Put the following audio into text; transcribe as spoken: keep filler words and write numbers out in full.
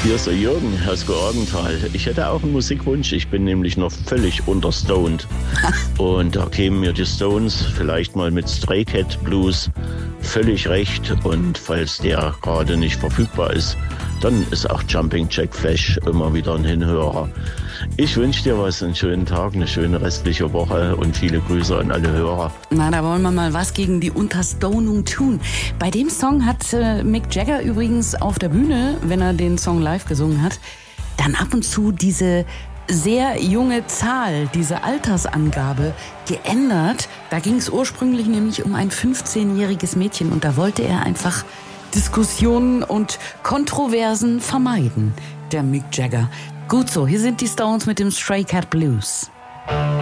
Hier ist der Jürgen aus Georgenthal. Ich hätte auch einen Musikwunsch. Ich bin nämlich noch völlig unterstoned. Und da kämen mir die Stones vielleicht mal mit Stray Cat Blues völlig recht. Und falls der gerade nicht verfügbar ist, dann ist auch Jumping Jack Flash immer wieder ein Hinhörer. Ich wünsche dir was, einen schönen Tag, eine schöne restliche Woche und viele Grüße an alle Hörer. Na, da wollen wir mal was gegen die Unterstonung tun. Bei dem Song hat äh, Mick Jagger übrigens auf der Bühne, wenn er den Song live gesungen hat, dann ab und zu diese sehr junge Zahl, diese Altersangabe geändert. Da ging es ursprünglich nämlich um ein fünfzehnjähriges Mädchen und da wollte er einfach Diskussionen und Kontroversen vermeiden, der Mick Jagger. Gut so, hier sind die Stones mit dem Stray Cat Blues.